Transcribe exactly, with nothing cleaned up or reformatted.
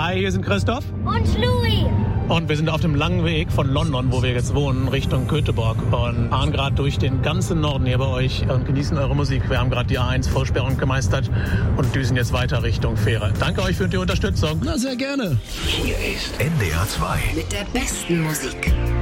Hi, hier sind Christoph. Und Louis. Und wir sind auf dem langen Weg von London, wo wir jetzt wohnen, Richtung Göteborg und fahren gerade durch den ganzen Norden hier bei euch und genießen eure Musik. Wir haben gerade die A eins Vollsperrung gemeistert und düsen jetzt weiter Richtung Fähre. Danke euch für die Unterstützung. Na, sehr gerne. Hier ist N D R zwei. Mit der besten Musik.